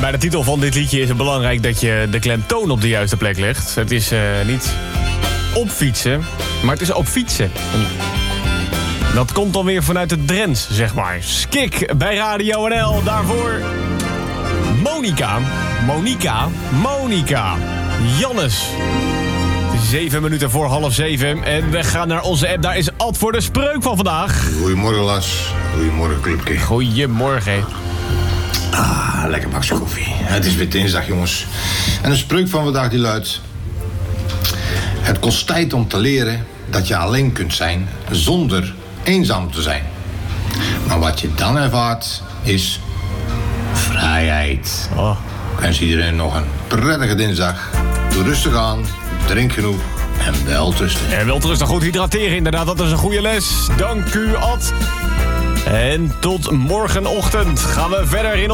bij de titel van dit liedje is het belangrijk dat je de klemtoon op de juiste plek legt. Het is niet op fietsen, maar het is op fietsen. Dat komt dan weer vanuit het Drents, zeg maar. Skik bij Radio NL. Daarvoor Monica. Jannes. 7 minuten voor 6:30. En we gaan naar onze app. Daar is Ad voor de spreuk van vandaag. Goedemorgen, Las. Goedemorgen, clubje. Goedemorgen. Lekker bakje koffie. Het is weer dinsdag, jongens. En de spreuk van vandaag die luidt: het kost tijd om te leren dat je alleen kunt zijn zonder eenzaam te zijn. Maar wat je dan ervaart is vrijheid. Oh. Ik wens iedereen nog een prettige dinsdag. Doe rustig aan, drink genoeg en welterusten. En welterusten, goed hydrateren inderdaad, dat is een goede les. Dank u, Ad. En tot morgenochtend gaan we verder in